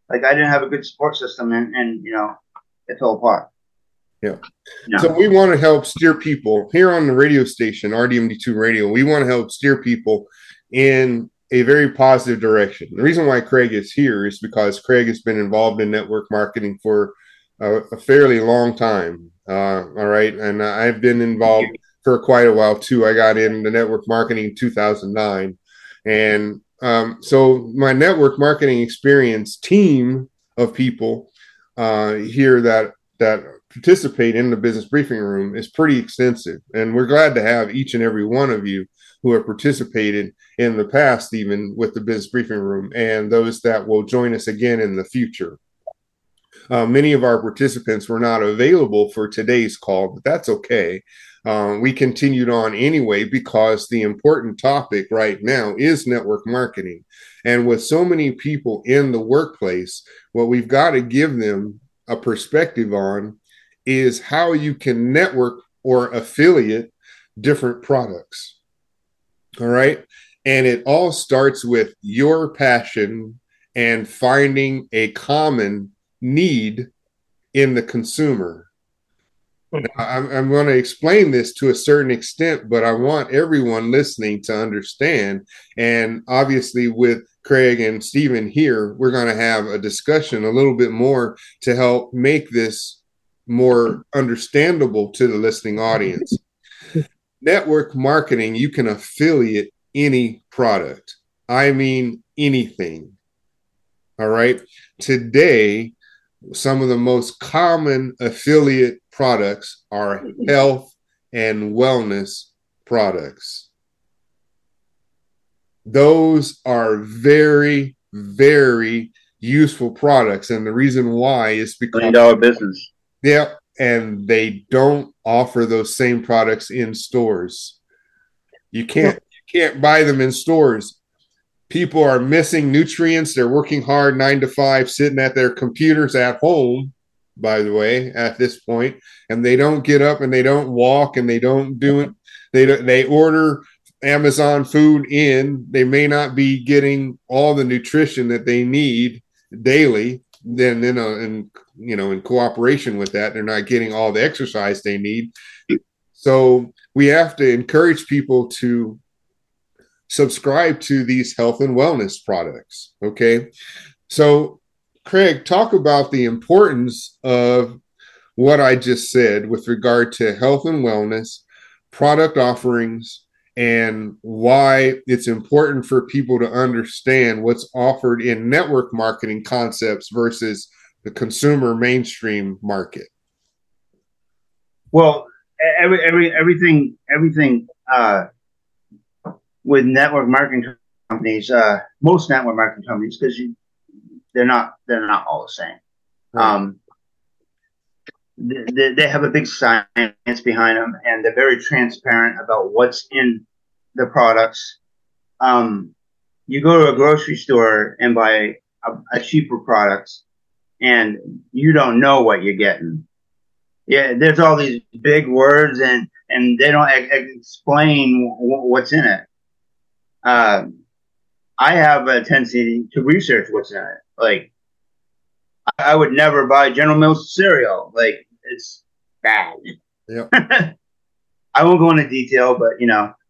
Like I didn't have a good support system, and it fell apart. Yeah. So No. we want to help steer people here on the radio station, RDMD2 Radio. We want to help steer people in a very positive direction. The reason why Craig is here is because Craig has been involved in network marketing for a fairly long time. All right. And I've been Thank you. involved for quite a while too. I got into network marketing in 2009. And so my network marketing experience team of people here that participate in the business briefing room is pretty extensive. And we're glad to have each and every one of you who have participated in the past, even with the business briefing room, and those that will join us again in the future. Many of our participants were not available for today's call, but that's okay. We continued on anyway because the important topic right now is network marketing. And with so many people in the workplace, what we've got to give them a perspective on is how you can network or affiliate different products. All right. And it all starts with your passion and finding a common need in the consumer. I'm going to explain this to a certain extent, but I want everyone listening to understand. And obviously, with Craig and Stephen here, we're going to have a discussion a little bit more to help make this more understandable to the listening audience. Network marketing, you can affiliate any product. I mean, anything. All right. Today, some of the most common affiliate products are health and wellness products. Those are very, very useful products. And the reason why is because, $1 million business. yeah, and they don't offer those same products in stores. You can't buy them in stores. People are missing nutrients. They're working hard 9 to 5, sitting at their computers at home, by the way, at this point, and they don't get up and they don't walk and they don't do it. They order Amazon food in. They may not be getting all the nutrition that they need daily. Then in cooperation with that, they're not getting all the exercise they need. So we have to encourage people to subscribe to these health and wellness products. Okay. So, Craig, talk about the importance of what I just said with regard to health and wellness, product offerings, and why it's important for people to understand what's offered in network marketing concepts versus the consumer mainstream market. Well, everything with network marketing companies, most network marketing companies, because they're not all the same. Right. They have a big science behind them, and they're very transparent about what's in the products. You go to a grocery store and buy a cheaper product, and you don't know what you're getting. Yeah, there's all these big words, and they don't explain what's in it. I have a tendency to research what's in it. Like, I would never buy General Mills cereal. Like, it's bad. Yeah. I won't go into detail, but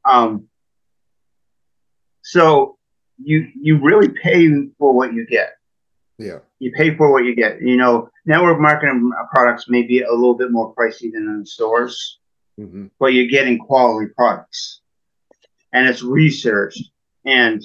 so you really pay for what you get. Yeah. You pay for what you get. Network marketing products may be a little bit more pricey than in the stores, Mm-hmm. but you're getting quality products, and it's researched, and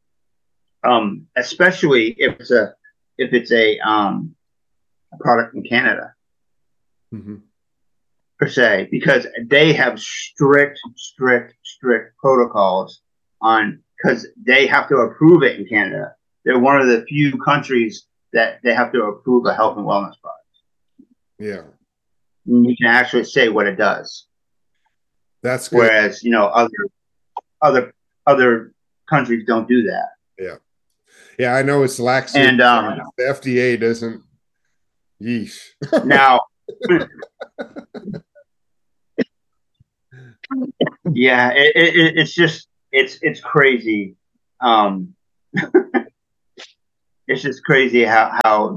especially if it's a product in Canada Mm-hmm. per se, because they have strict protocols on, because they have to approve it in Canada. They're one of the few countries that they have to approve a health and wellness product. Yeah. And you can actually say what it does. That's good. Whereas, other countries don't do that. Yeah. Yeah, I know it's lax. And The FDA doesn't. Yeesh. now, yeah, it's just it's crazy. it's just crazy how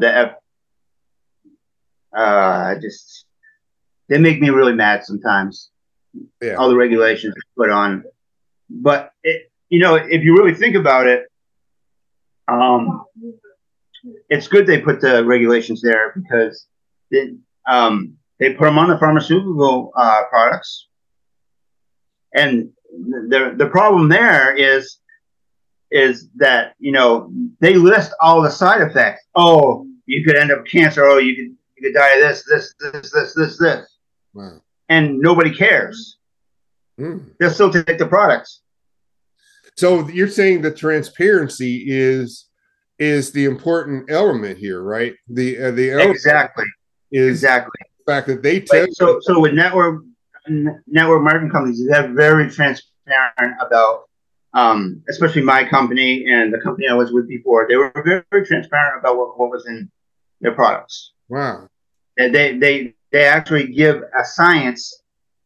just they make me really mad sometimes. Yeah. All the regulations put on, but if you really think about it, um, it's good they put the regulations there because they put them on the pharmaceutical products, and the problem there is that they list all the side effects. Oh, you could end up with cancer. Oh, you could die of this. Wow. And nobody cares. They'll still take the products. So you're saying the transparency is the important element here, right? The element exactly is the fact that they tell. So with network marketing companies, they're very transparent about. Especially my company and the company I was with before, they were very, very transparent about what was in their products. Wow. And they actually give a science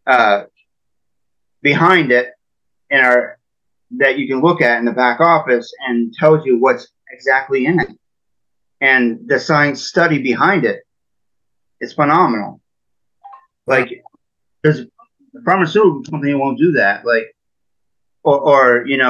behind it that you can look at in the back office and tells you what's exactly in it. And the science study behind it is phenomenal. Like, there's a pharmaceutical company won't do that. Like, or you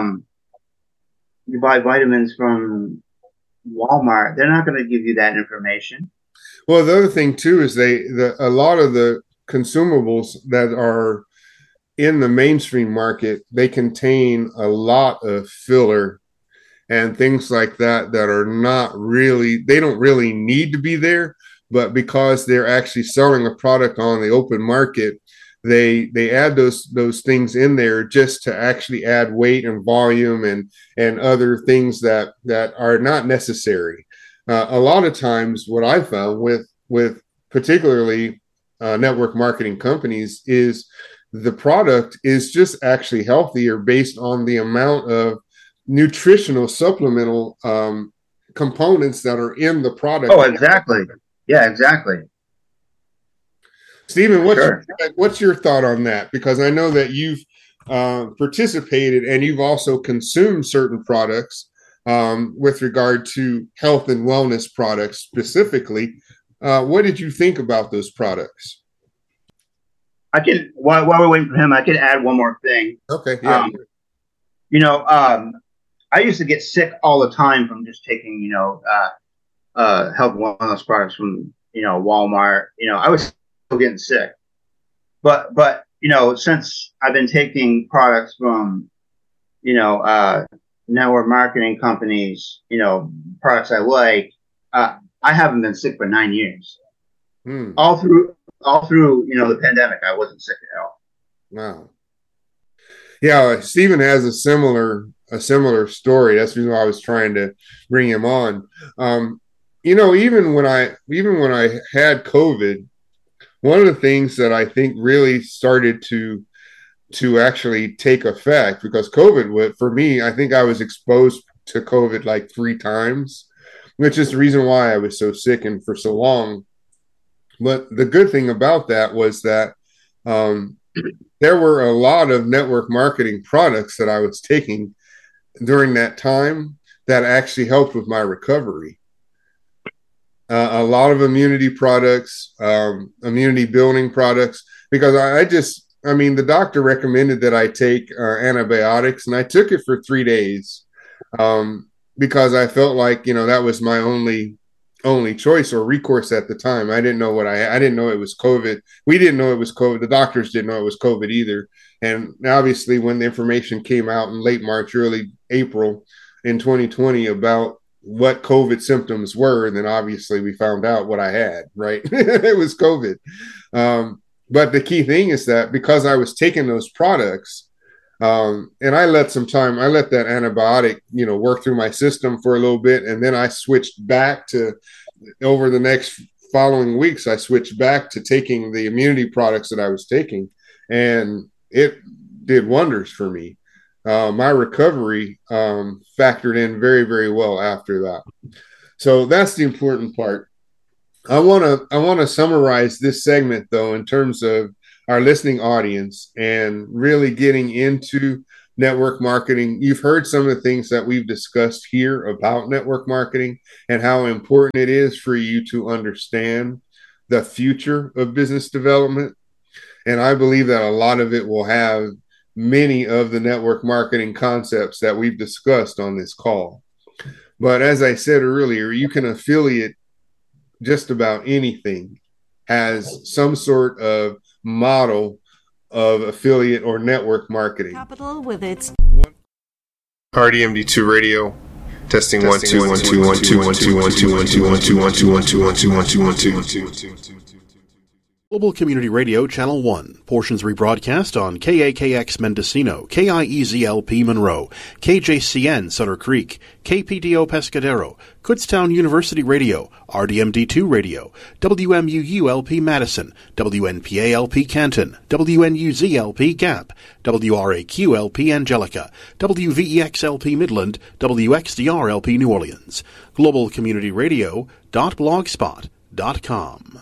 buy vitamins from Walmart, they're not going to give you that information. Well, the other thing too is a lot of the consumables that are in the mainstream market, they contain a lot of filler and things like that are not really, they don't really need to be there, but because they're actually selling a product on the open market, they add those things in there just to actually add weight and volume and other things that are not necessary. A lot of times what I found with particularly network marketing companies is the product is just actually healthier based on the amount of nutritional supplemental components that are in the product. Oh, exactly. Yeah, exactly. Stephen, what's your thought on that? Because I know that you've participated and you've also consumed certain products with regard to health and wellness products specifically. What did you think about those products? I can, while we're waiting for him, I can add one more thing. Okay. Yeah. I used to get sick all the time from just taking, health and wellness products from, Walmart. I was still getting sick. But since I've been taking products from, network marketing companies, products I like, I haven't been sick for 9 years. All through, the pandemic, I wasn't sick at all. Wow. Yeah, Stephen has a similar story. That's the reason why I was trying to bring him on. Even when I had COVID, one of the things that I think really started to actually take effect, because COVID, for me, I think I was exposed to COVID like 3 times, which is the reason why I was so sick and for so long. But the good thing about that was that there were a lot of network marketing products that I was taking during that time that actually helped with my recovery. A lot of immunity products, immunity building products, because the doctor recommended that I take antibiotics, and I took it for 3 days because I felt like, that was my only choice or recourse at the time. I didn't know I didn't know it was COVID. We didn't know it was COVID. The doctors didn't know it was COVID either. And obviously when the information came out in late March, early April in 2020 about what COVID symptoms were, and then obviously we found out what I had, right? It was COVID. But the key thing is that because I was taking those products, and I let that antibiotic, work through my system for a little bit. And then I switched back to, over the next following weeks, I switched back to taking the immunity products that I was taking. And it did wonders for me. My recovery factored in very, very well after that. So that's the important part. I want to summarize this segment, though, in terms of our listening audience and really getting into network marketing. You've heard some of the things that we've discussed here about network marketing and how important it is for you to understand the future of business development. And I believe that a lot of it will have many of the network marketing concepts that we've discussed on this call. But as I said earlier, you can affiliate just about anything, has some sort of model of affiliate or network marketing. Capital with its RDMD2 radio. Testing 1 2 1 2 1 2 1 2 1 2 1 2 1 2 1 2 1 2 1 2 1 2 1 2. Global Community Radio, Channel 1. Portions rebroadcast on KAKX Mendocino, KIEZLP Monroe, KJCN Sutter Creek, KPDO Pescadero, Kutztown University Radio, RDMD2 Radio, WMUU-LP Madison, WNPA-LP Canton, WNUZ-LP Gap, WRAQ-LP Angelica, WVEX-LP Midland, WXDR-LP New Orleans. globalcommunityradio.blogspot.com.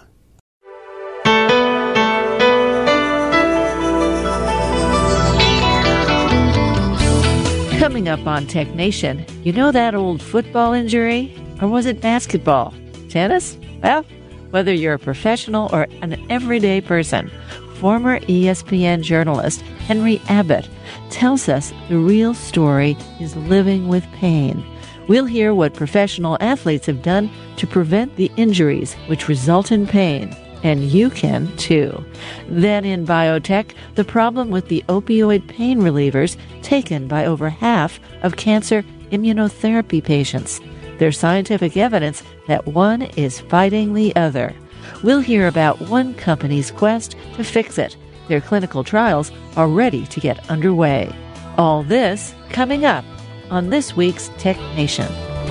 Coming up on Tech Nation, you know that old football injury? Or was it basketball? Tennis? Well, whether you're a professional or an everyday person, former ESPN journalist Henry Abbott tells us the real story is living with pain. We'll hear what professional athletes have done to prevent the injuries which result in pain. And you can, too. Then in biotech, the problem with the opioid pain relievers taken by over half of cancer immunotherapy patients. There's scientific evidence that one is fighting the other. We'll hear about one company's quest to fix it. Their clinical trials are ready to get underway. All this coming up on this week's Tech Nation.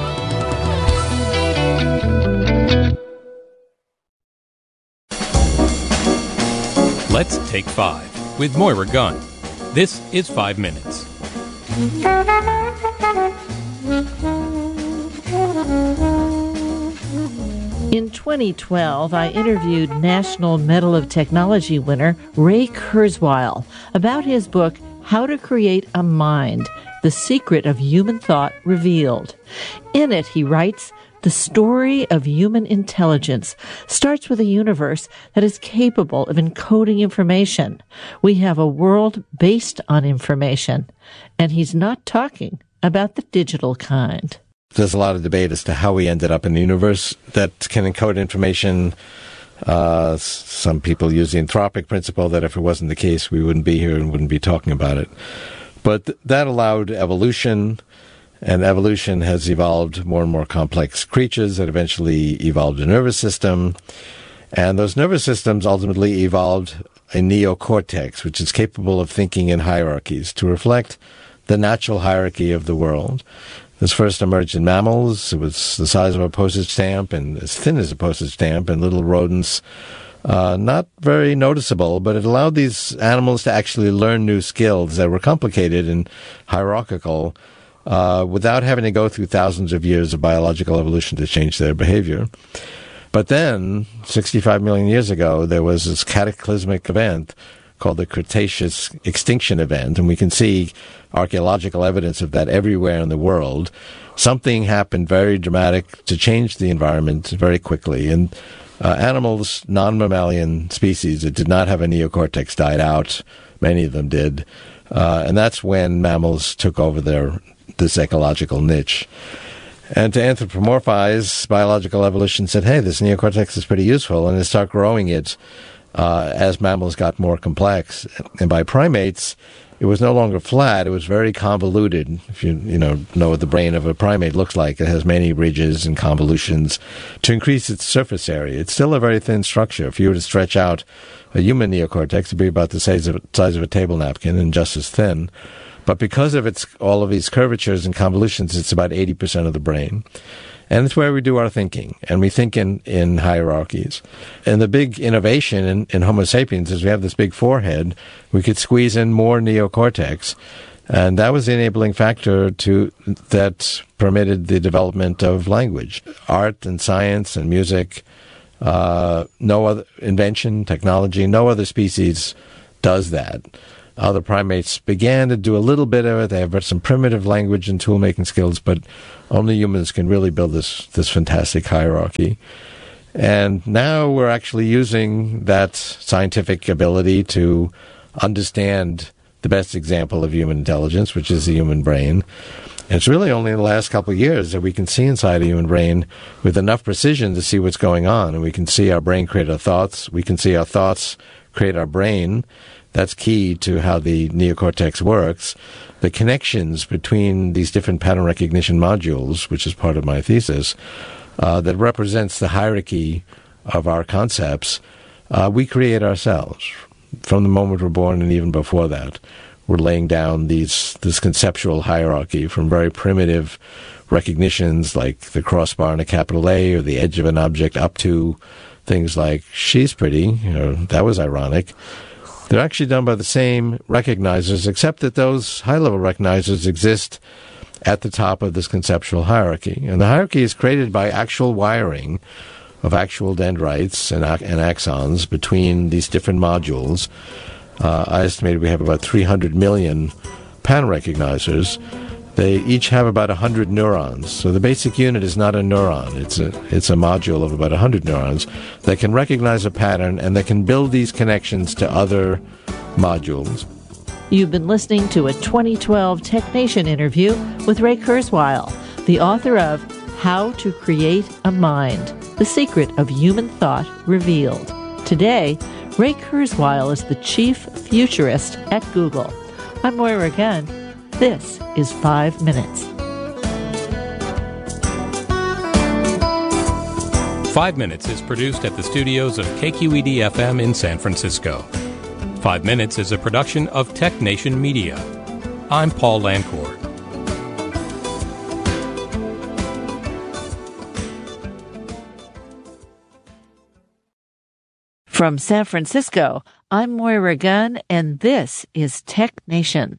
Let's Take 5 with Moira Gunn. This is 5 Minutes. In 2012, I interviewed National Medal of Technology winner Ray Kurzweil about his book, How to Create a Mind, The Secret of Human Thought Revealed. In it, he writes, the story of human intelligence starts with a universe that is capable of encoding information. We have a world based on information, and he's not talking about the digital kind. There's a lot of debate as to how we ended up in a universe that can encode information. Some people use the anthropic principle that if it wasn't the case, we wouldn't be here and wouldn't be talking about it. But that allowed evolution. And evolution has evolved more and more complex creatures that eventually evolved a nervous system. And those nervous systems ultimately evolved a neocortex, which is capable of thinking in hierarchies to reflect the natural hierarchy of the world. This first emerged in mammals. It was the size of a postage stamp and as thin as a postage stamp, and little rodents. Not very noticeable, but it allowed these animals to actually learn new skills that were complicated and hierarchical, without having to go through thousands of years of biological evolution to change their behavior. But then, 65 million years ago, there was this cataclysmic event called the Cretaceous extinction event, and we can see archaeological evidence of that everywhere in the world. Something happened very dramatic to change the environment very quickly, and animals, non-mammalian species that did not have a neocortex died out. Many of them did. And that's when mammals took over this ecological niche. And to anthropomorphize, biological evolution said, hey, this neocortex is pretty useful, and they start growing it as mammals got more complex. And by primates, it was no longer flat, it was very convoluted. If you know what the brain of a primate looks like, it has many ridges and convolutions to increase its surface area. It's still a very thin structure. If you were to stretch out a human neocortex, it'd be about the size of a table napkin and just as thin. But because of all of these curvatures and convolutions, it's about 80% of the brain. And it's where we do our thinking. And we think in hierarchies. And the big innovation in Homo sapiens is we have this big forehead. We could squeeze in more neocortex. And that was the enabling factor that permitted the development of language, art and science and music. No other invention, technology, no other species does that. Other primates began to do a little bit of it. They have some primitive language and tool-making skills, but only humans can really build this fantastic hierarchy. And now we're actually using that scientific ability to understand the best example of human intelligence, which is the human brain. And it's really only in the last couple of years that we can see inside a human brain with enough precision to see what's going on. And we can see our brain create our thoughts. We can see our thoughts create our brain. That's key to how the neocortex works. The connections between these different pattern recognition modules, which is part of my thesis, that represents the hierarchy of our concepts, we create ourselves from the moment we're born and even before that. We're laying down this conceptual hierarchy from very primitive recognitions like the crossbar and a capital A or the edge of an object up to things like she's pretty, that was ironic. They're actually done by the same recognizers, except that those high-level recognizers exist at the top of this conceptual hierarchy. And the hierarchy is created by actual wiring of actual dendrites and axons between these different modules. I estimate we have about 300 million pattern recognizers. They each have about 100 neurons. So the basic unit is not a neuron. It's a module of about 100 neurons that can recognize a pattern and that can build these connections to other modules. You've been listening to a 2012 TechNation interview with Ray Kurzweil, the author of How to Create a Mind, The Secret of Human Thought Revealed. Today, Ray Kurzweil is the chief futurist at Google. I'm Moira Gunn. This is 5 Minutes. 5 Minutes is produced at the studios of KQED-FM in San Francisco. 5 Minutes is a production of TechNation Media. I'm Paul Lancourt. From San Francisco, I'm Moira Gunn, and this is TechNation.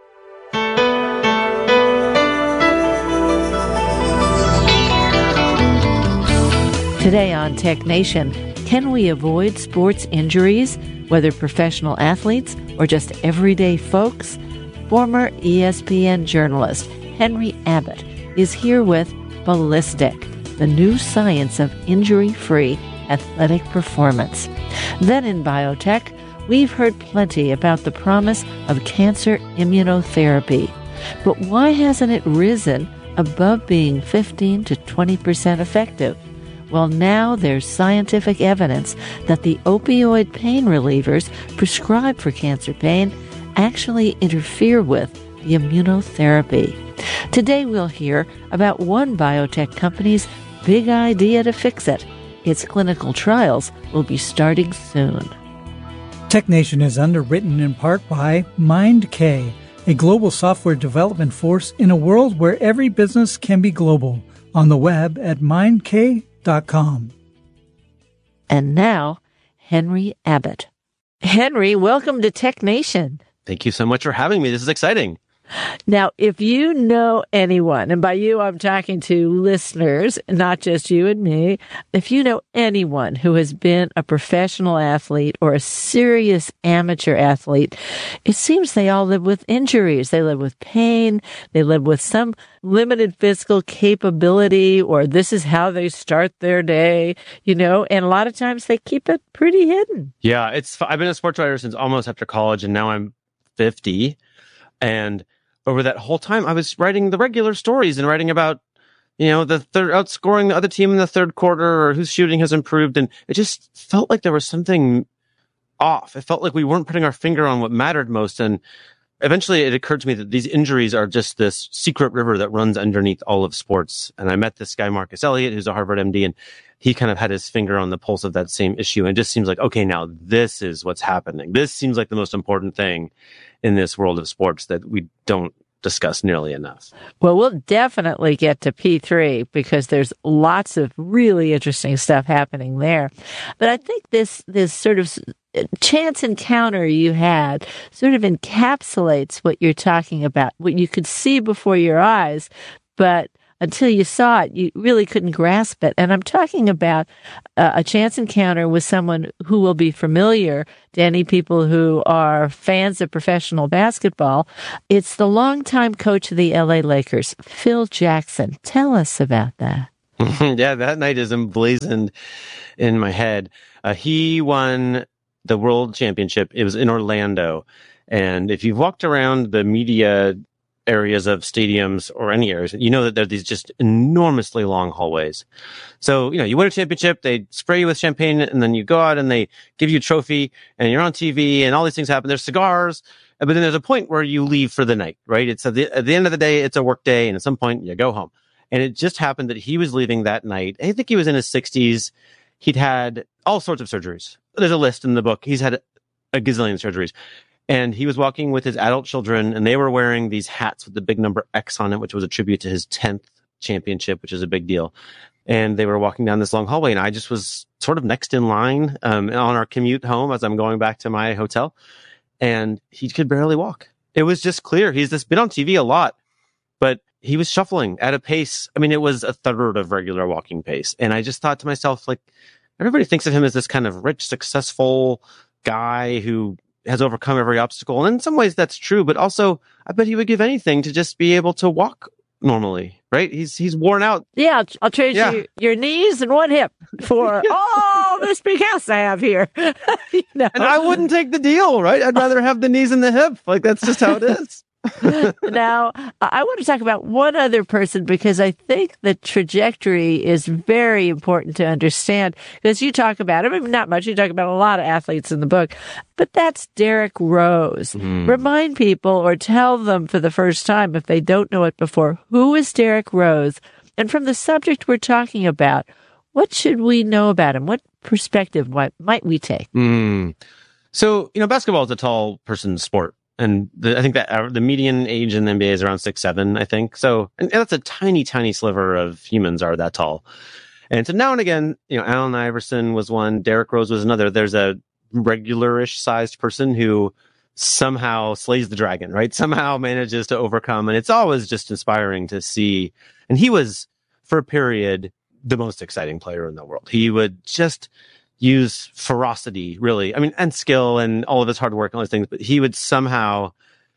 Today on TechNation, can we avoid sports injuries, whether professional athletes or just everyday folks? Former ESPN journalist Henry Abbott is here with Ballistic, the new science of injury-free athletic performance. Then in biotech, we've heard plenty about the promise of cancer immunotherapy. But why hasn't it risen above being 15 to 20% effective? Well, now there's scientific evidence that the opioid pain relievers prescribed for cancer pain actually interfere with the immunotherapy. Today we'll hear about one biotech company's big idea to fix it. Its clinical trials will be starting soon. TechNation is underwritten in part by MindK, a global software development force in a world where every business can be global. On the web at mindk.com. And now, Henry Abbott. Henry, welcome to TechNation. Thank you so much for having me. This is exciting. Now, if you know anyone, and by you I'm talking to listeners, not just you and me, if you know anyone who has been a professional athlete or a serious amateur athlete, it seems they all live with injuries. They live with pain. They live with some limited physical capability, or this is how they start their day, and a lot of times they keep it pretty hidden. Yeah, I've been a sports writer since almost after college, and now I'm 50. And over that whole time, I was writing the regular stories and writing about, the third outscoring the other team in the third quarter or whose shooting has improved. And it just felt like there was something off. It felt like we weren't putting our finger on what mattered most. And eventually it occurred to me that these injuries are just this secret river that runs underneath all of sports. And I met this guy, Marcus Elliott, who's a Harvard MD, and he kind of had his finger on the pulse of that same issue. And it just seems like, okay, now this is what's happening. This seems like the most important thing in this world of sports that we don't discuss nearly enough. Well, we'll definitely get to P3 because there's lots of really interesting stuff happening there. But I think this sort of chance encounter you had sort of encapsulates what you're talking about, what you could see before your eyes, but until you saw it, you really couldn't grasp it. And I'm talking about a chance encounter with someone who will be familiar to any people who are fans of professional basketball. It's the longtime coach of the LA Lakers, Phil Jackson. Tell us about that. Yeah, that night is emblazoned in my head. He won the World Championship. It was in Orlando. And if you've walked around the media areas of stadiums or any areas, you know that there are these just enormously long hallways. So, you win a championship, they spray you with champagne, and then you go out and they give you a trophy, and you're on TV, and all these things happen. There's cigars, but then there's a point where you leave for the night, right? It's at the end of the day, it's a work day, and at some point you go home. And it just happened that he was leaving that night. I think he was in his 60s. He'd had all sorts of surgeries. There's a list in the book. He's had a gazillion surgeries. And he was walking with his adult children, and they were wearing these hats with the big number X on it, which was a tribute to his 10th championship, which is a big deal. And they were walking down this long hallway, and I just was sort of next in line on our commute home as I'm going back to my hotel. And he could barely walk. It was just clear. He's been on TV a lot, but he was shuffling at a pace. I mean, it was a third of regular walking pace. And I just thought to myself, like, everybody thinks of him as this kind of rich, successful guy who has overcome every obstacle. And in some ways that's true, but also I bet he would give anything to just be able to walk normally, right? He's worn out. Yeah, I'll trade you your knees and one hip for all this big house I have here. And I wouldn't take the deal, right? I'd rather have the knees and the hip. Like, that's just how it is. Now, I want to talk about one other person because I think the trajectory is very important to understand. Because you talk about, I mean, not much, you talk about a lot of athletes in the book, but that's Derrick Rose. Remind people or tell them for the first time, if they don't know it before, who is Derrick Rose? And from the subject we're talking about, what should we know about him? What perspective might we take? So, basketball is a tall person's sport. And I think that the median age in the NBA is around 6'7", I think. So, and that's a tiny, tiny sliver of humans are that tall. And so now and again, Allen Iverson was one, Derrick Rose was another. There's a regular-ish sized person who somehow slays the dragon, right? Somehow manages to overcome. And it's always just inspiring to see. And he was, for a period, the most exciting player in the world. He would just use ferocity, really. I mean, and skill and all of his hard work and all those things, but he would somehow,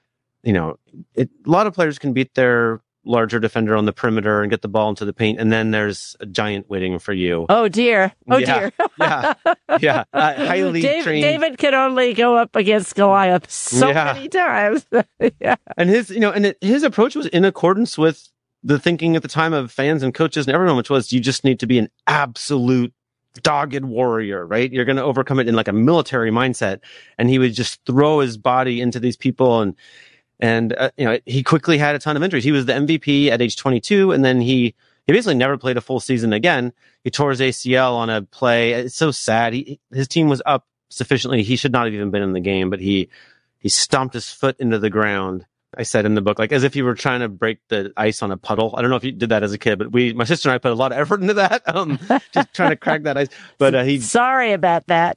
a lot of players can beat their larger defender on the perimeter and get the ball into the paint, and then there's a giant waiting for you. Oh, dear. Dear. Yeah. Highly trained. David can only go up against Goliath so many times. And his approach was in accordance with the thinking at the time of fans and coaches and everyone, which was you just need to be an absolute dogged warrior, right? You're going to overcome it in like a military mindset. And he would just throw his body into these people. And he quickly had a ton of injuries. He was the MVP at age 22. And then he basically never played a full season again. He tore his ACL on a play. It's so sad. His team was up sufficiently. He should not have even been in the game, but he stomped his foot into the ground. I said in the book, like as if you were trying to break the ice on a puddle. I don't know if you did that as a kid, but my sister and I put a lot of effort into that, just trying to crack that ice. But sorry about that.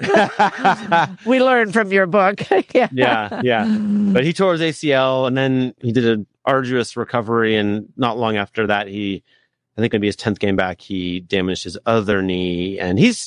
Yeah, we learned from your book. Yeah. But he tore his ACL, and then he did an arduous recovery, and not long after that, I think it'd be his 10th game back, he damaged his other knee, and he's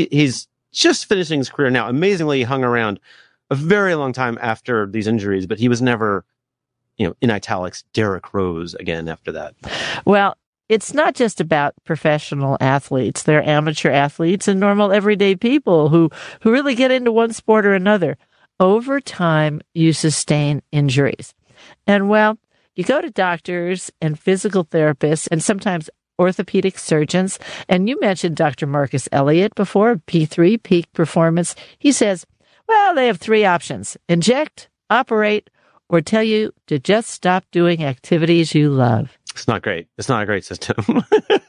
just finishing his career now. Amazingly, he hung around a very long time after these injuries, but he was never, in italics, Derrick Rose again after that. Well, it's not just about professional athletes. They're amateur athletes and normal everyday people who really get into one sport or another. Over time, you sustain injuries. And well, you go to doctors and physical therapists and sometimes orthopedic surgeons. And you mentioned Dr. Marcus Elliott before, P3, Peak Performance. He says, well, they have 3 options: inject, operate, or tell you to just stop doing activities you love. It's not great. It's not a great system.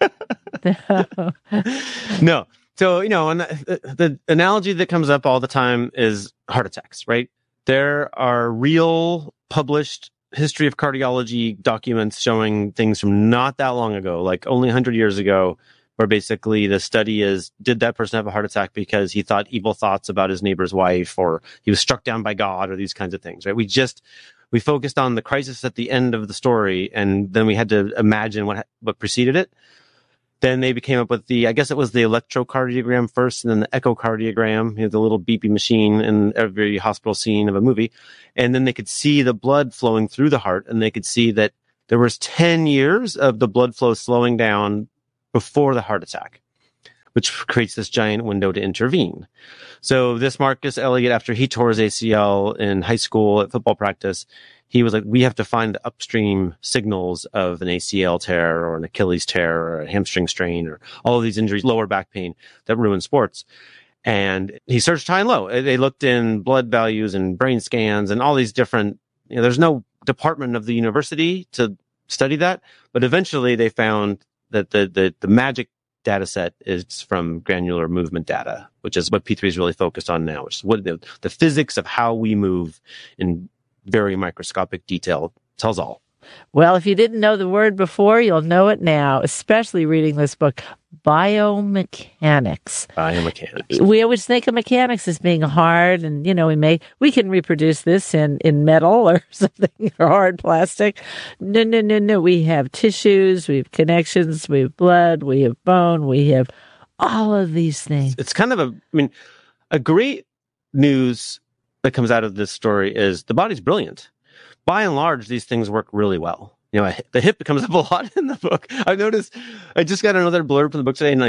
No. So, and the analogy that comes up all the time is heart attacks, right? There are real published history of cardiology documents showing things from not that long ago, like only 100 years ago, where basically the study is, did that person have a heart attack because he thought evil thoughts about his neighbor's wife, or he was struck down by God, or these kinds of things, right? We we focused on the crisis at the end of the story, and then we had to imagine what preceded it. Then they came up with I guess it was the electrocardiogram first, and then the echocardiogram, the little beepy machine in every hospital scene of a movie. And then they could see the blood flowing through the heart, and they could see that there was 10 years of the blood flow slowing down before the heart attack, which creates this giant window to intervene. So this Marcus Elliott, after he tore his ACL in high school at football practice, he was like, we have to find the upstream signals of an ACL tear or an Achilles tear or a hamstring strain or all of these injuries, lower back pain that ruin sports. And he searched high and low. They looked in blood values and brain scans and all these different, there's no department of the university to study that. But eventually they found that the magic data set is from granular movement data, which is what P3 is really focused on now, which is what the physics of how we move in very microscopic detail tells all. Well, if you didn't know the word before, you'll know it now, especially reading this book, biomechanics. Biomechanics. We always think of mechanics as being hard, and we can reproduce this in metal or something, or hard plastic. No. We have tissues, we have connections, we have blood, we have bone, we have all of these things. It's kind of a great news that comes out of this story is the body's brilliant. By and large, these things work really well. The hip comes up a lot in the book. I've noticed, I just got another blurb from the book today, and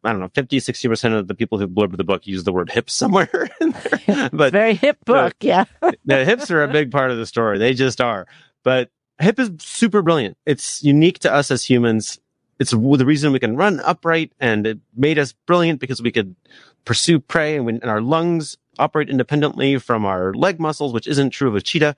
50-60% of the people who blurb the book use the word hips somewhere in there. But very hip book, yeah. The hips are a big part of the story. They just are. But hip is super brilliant. It's unique to us as humans. It's the reason we can run upright, and it made us brilliant because we could pursue prey, and our lungs operate independently from our leg muscles, which isn't true of a cheetah.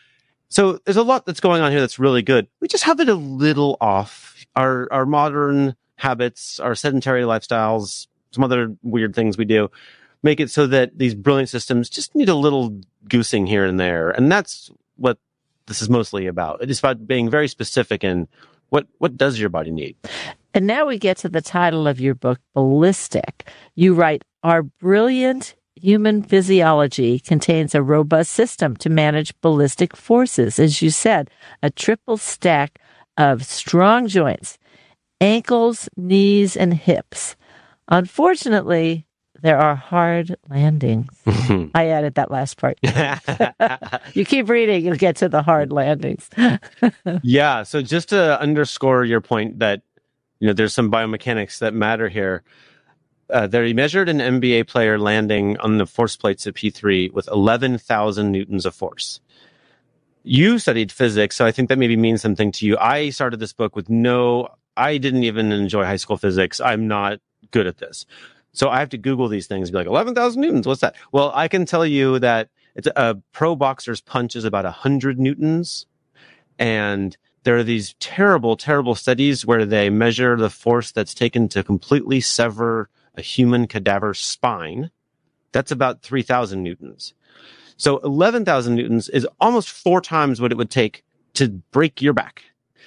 So there's a lot that's going on here that's really good. We just have it a little off. Our modern habits, our sedentary lifestyles, some other weird things we do, make it so that these brilliant systems just need a little goosing here and there. And that's what this is mostly about. It's about being very specific in what does your body need. And now we get to the title of your book, Ballistic. You write, our brilliant human physiology contains a robust system to manage ballistic forces. As you said, a triple stack of strong joints, ankles, knees, and hips. Unfortunately, there are hard landings. I added that last part. You keep reading, you'll get to the hard landings. Yeah. So just to underscore your point that, there's some biomechanics that matter here. They measured an NBA player landing on the force plates at P3 with 11,000 newtons of force. You studied physics, so I think that maybe means something to you. I started this book with I didn't even enjoy high school physics. I'm not good at this. So I have to Google these things and be like, 11,000 newtons, what's that? Well, I can tell you that it's a pro boxer's punch is about 100 newtons. And there are these terrible, terrible studies where they measure the force that's taken to completely sever a human cadaver's spine. That's about 3,000 newtons. So 11,000 newtons is almost 4 times what it would take to break your back.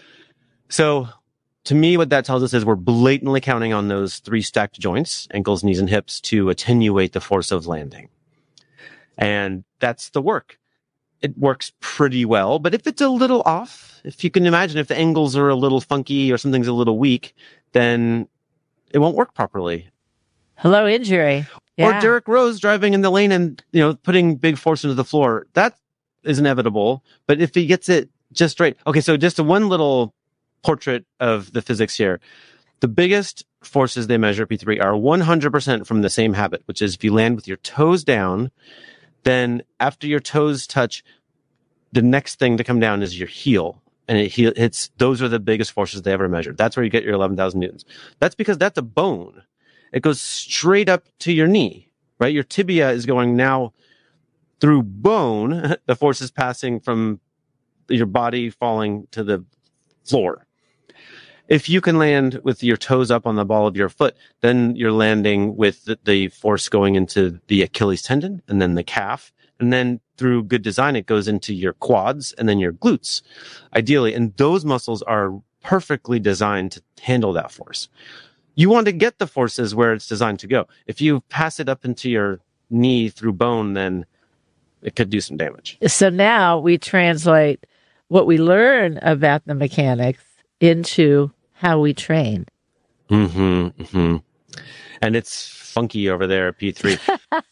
So to me, what that tells us is we're blatantly counting on those 3 stacked joints, ankles, knees, and hips, to attenuate the force of landing. And that's the work. It works pretty well, but if it's a little off, if you can imagine, if the angles are a little funky or something's a little weak, then it won't work properly. Hello, injury. Yeah. Or Derrick Rose driving in the lane and, putting big force into the floor. That is inevitable. But if he gets it just right. Okay, so just one little portrait of the physics here. The biggest forces they measure at P3 are 100% from the same habit, which is if you land with your toes down, then after your toes touch, the next thing to come down is your heel. And those are the biggest forces they ever measured. That's where you get your 11,000 newtons. That's because that's a bone. It goes straight up to your knee, right? Your tibia is going now through bone. The force is passing from your body falling to the floor. If you can land with your toes up on the ball of your foot, then you're landing with the force going into the Achilles tendon and then the calf. And then through good design, it goes into your quads and then your glutes, ideally. And those muscles are perfectly designed to handle that force. You want to get the forces where it's designed to go. If you pass it up into your knee through bone, then it could do some damage. So now we translate what we learn about the mechanics into how we train. Mm-hmm, mm-hmm. And it's funky over there at P3.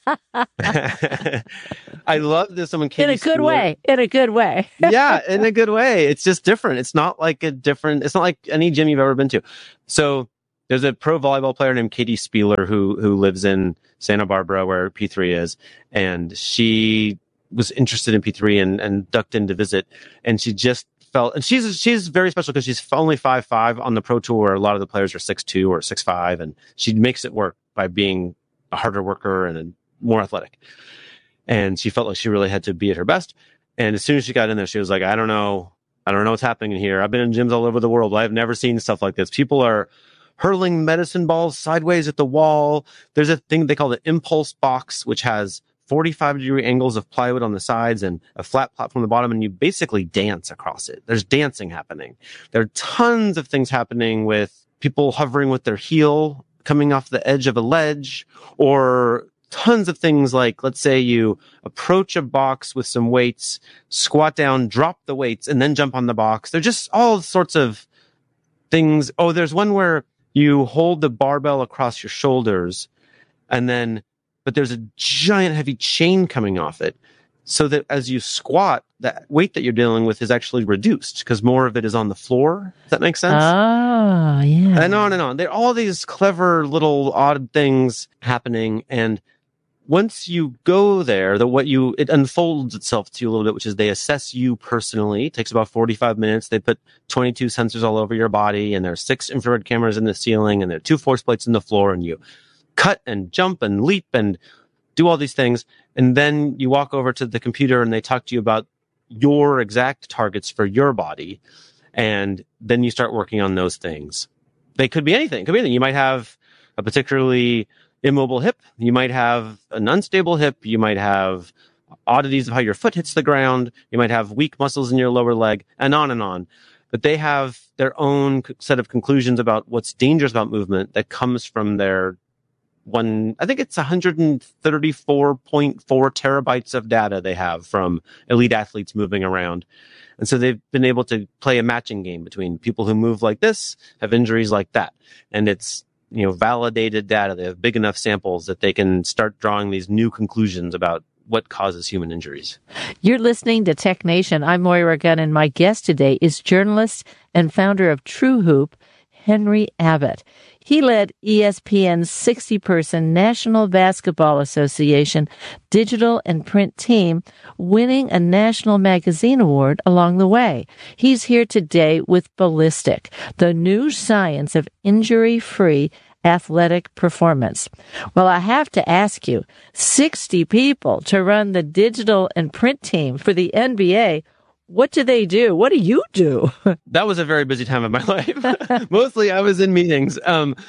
I love this. Someone In a good way. In a good way. Yeah, in a good way. It's just different. It's not like any gym you've ever been to. So there's a pro volleyball player named Katie Spieler who lives in Santa Barbara where P3 is. And she was interested in P3 and ducked in to visit. And she just felt, and she's very special because she's only 5'5" on the pro tour where a lot of the players are 6'2" or 6'5", and she makes it work by being a harder worker and more athletic. And she felt like she really had to be at her best. And as soon as she got in there, she was like, I don't know what's happening in here. I've been in gyms all over the world. I've never seen stuff like this. People are hurling medicine balls sideways at the wall. There's a thing they call the impulse box, which has 45-degree angles of plywood on the sides and a flat platform on the bottom, and you basically dance across it. There's dancing happening. There are tons of things happening with people hovering with their heel coming off the edge of a ledge, or tons of things like, let's say you approach a box with some weights, squat down, drop the weights, and then jump on the box. They're just all sorts of things. Oh, there's one where you hold the barbell across your shoulders, but there's a giant heavy chain coming off it, so that as you squat, that weight that you're dealing with is actually reduced because more of it is on the floor. Does that make sense? Oh, yeah. And on and on. There are all these clever little odd things happening. And once you go there, it unfolds itself to you a little bit, which is they assess you personally. It takes about 45 minutes. They put 22 sensors all over your body, and there are 6 infrared cameras in the ceiling, and there are 2 force plates in the floor, and you cut and jump and leap and do all these things. And then you walk over to the computer and they talk to you about your exact targets for your body. And then you start working on those things. They could be anything. You might have a particularly immobile hip. You might have an unstable hip. You might have oddities of how your foot hits the ground. You might have weak muscles in your lower leg, and on and on. But they have their own set of conclusions about what's dangerous about movement that comes from their I think it's 134.4 terabytes of data they have from elite athletes moving around. And so they've been able to play a matching game between people who move like this, have injuries like that. And it's, validated data. They have big enough samples that they can start drawing these new conclusions about what causes human injuries. You're listening to Tech Nation. I'm Moira Gunn, and my guest today is journalist and founder of True Hoop, Henry Abbott. He led ESPN's 60-person National Basketball Association digital and print team, winning a National Magazine Award along the way. He's here today with Ballistic, the new science of injury-free athletic performance. Well, I have to ask you, 60 people to run the digital and print team for the NBA. What do they do? What do you do? That was a very busy time of my life. Mostly I was in meetings. It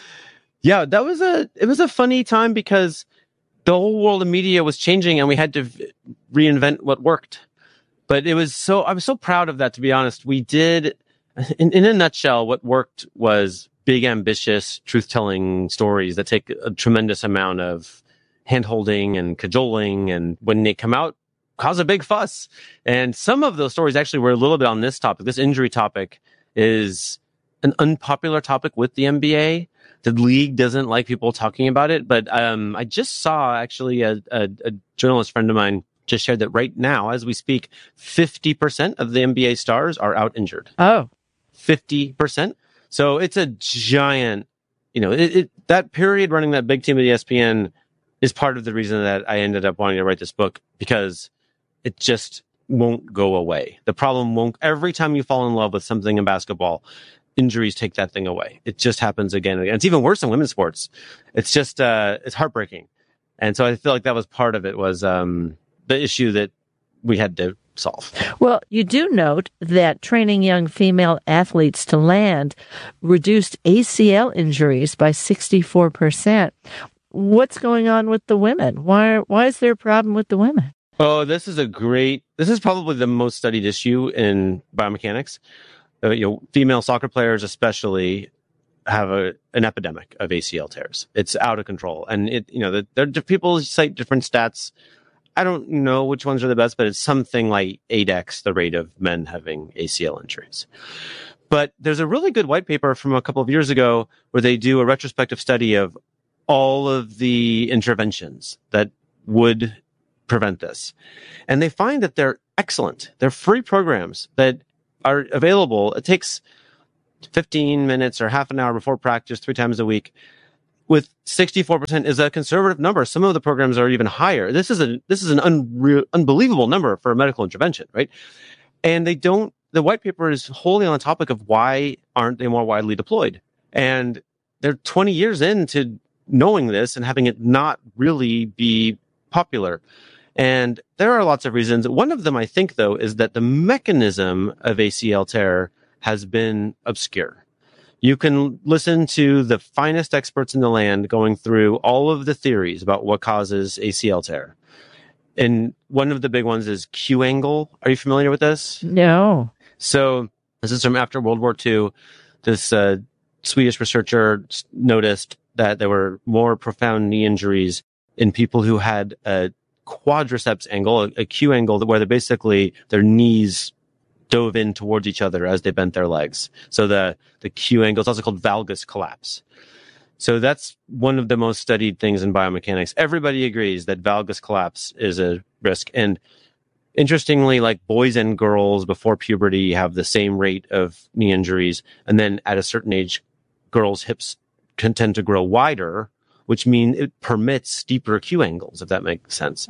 was a funny time because the whole world of media was changing and we had to reinvent what worked. But I was so proud of that, to be honest. We did, in a nutshell, what worked was big, ambitious, truth-telling stories that take a tremendous amount of hand-holding and cajoling. And when they come out, cause a big fuss. And some of those stories actually were a little bit on this topic. This injury topic is an unpopular topic with the NBA. The league doesn't like people talking about it. But I just saw actually a journalist friend of mine just shared that right now, as we speak, 50% of the NBA stars are out injured. Oh. 50%. So it's a giant, that period running that big team at ESPN is part of the reason that I ended up wanting to write this book, because it just won't go away. The problem won't, every time you fall in love with something in basketball, injuries take that thing away. It just happens again and again. It's even worse in women's sports. It's just, it's heartbreaking. And so I feel like that was part of it, was the issue that we had to solve. Well, you do note that training young female athletes to land reduced ACL injuries by 64%. What's going on with the women? Why is there a problem with the women? Oh, this is probably the most studied issue in biomechanics. Female soccer players especially have an epidemic of ACL tears. It's out of control. And people cite different stats. I don't know which ones are the best, but it's something like 8x the rate of men having ACL injuries. But there's a really good white paper from a couple of years ago where they do a retrospective study of all of the interventions that would prevent this. And they find that they're excellent. They're free programs that are available. It takes 15 minutes or half an hour before practice 3 times a week. With 64% is a conservative number. Some of the programs are even higher. This is an unbelievable number for a medical intervention, right? And the white paper is wholly on the topic of why aren't they more widely deployed? And they're 20 years into knowing this and having it not really be popular. And there are lots of reasons. One of them, I think, though, is that the mechanism of ACL tear has been obscure. You can listen to the finest experts in the land going through all of the theories about what causes ACL tear. And one of the big ones is Q angle. Are you familiar with this? No. So this is from after World War II. This Swedish researcher noticed that there were more profound knee injuries in people who had a quadriceps angle, a Q angle, where basically their knees dove in towards each other as they bent their legs. So the Q angle is also called valgus collapse. So that's one of the most studied things in biomechanics. Everybody agrees that valgus collapse is a risk. And interestingly, like boys and girls before puberty have the same rate of knee injuries. And then at a certain age, girls' hips can tend to grow wider, which means it permits steeper Q angles, if that makes sense.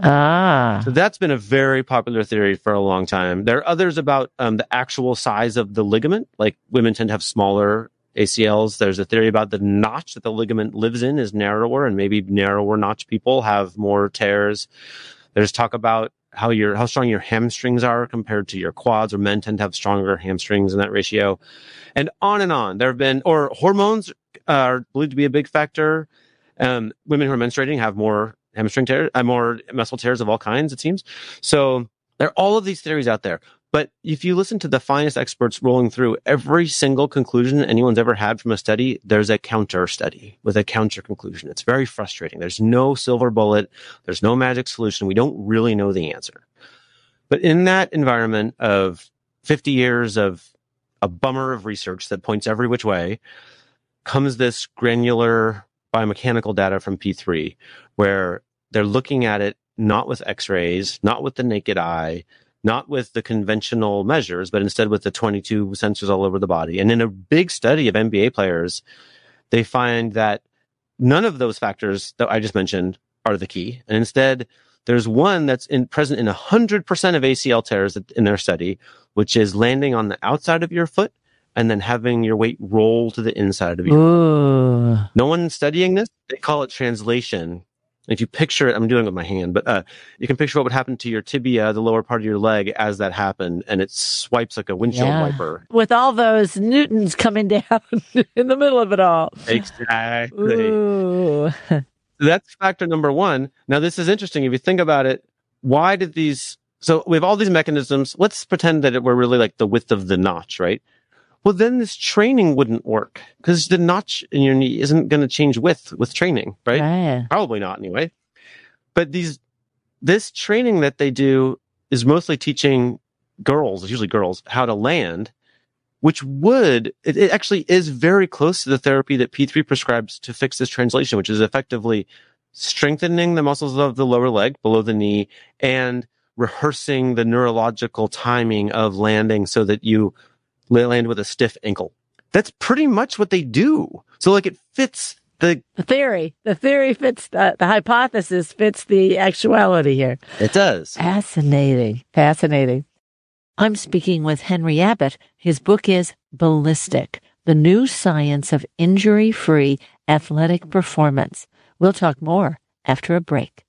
So that's been a very popular theory for a long time. There are others about the actual size of the ligament. Like women tend to have smaller ACLs. There's a theory about the notch that the ligament lives in is narrower, and maybe narrower notch people have more tears. There's talk about how strong your hamstrings are compared to your quads, or men tend to have stronger hamstrings in that ratio. And on and on. There have been, or hormones are believed to be a big factor. Women who are menstruating have more hamstring tears, more muscle tears of all kinds, it seems. So there are all of these theories out there. But if you listen to the finest experts rolling through every single conclusion anyone's ever had from a study, there's a counter study with a counter conclusion. It's very frustrating. There's no silver bullet. There's no magic solution. We don't really know the answer. But in that environment of 50 years of a bummer of research that points every which way, comes this granular biomechanical data from P3, where they're looking at it not with x-rays, not with the naked eye, not with the conventional measures, but instead with the 22 sensors all over the body. And in a big study of NBA players, they find that none of those factors that I just mentioned are the key. And instead, there's one that's present in 100% of ACL tears in their study, which is landing on the outside of your foot and then having your weight roll to the inside of your foot. No one's studying this. They call it translation. If you picture it, I'm doing it with my hand, but you can picture what would happen to your tibia, the lower part of your leg, as that happened, and it swipes like a windshield wiper. With all those newtons coming down in the middle of it all. Exactly. That's factor number one. Now, this is interesting. If you think about it, why did these... So we have all these mechanisms. Let's pretend that it were really like the width of the notch, right? Well, then this training wouldn't work because the notch in your knee isn't going to change width with training, right? Probably not anyway. But this training that they do is mostly teaching girls, usually girls, how to land, which it actually is very close to the therapy that P3 prescribes to fix this translation, which is effectively strengthening the muscles of the lower leg below the knee and rehearsing the neurological timing of landing so that you land with a stiff ankle. That's pretty much what they do. So like it fits the theory. The theory fits the hypothesis fits the actuality here. It does. Fascinating. I'm speaking with Henry Abbott. His book is Ballistic: The New Science of Injury-Free Athletic Performance. We'll talk more after a break.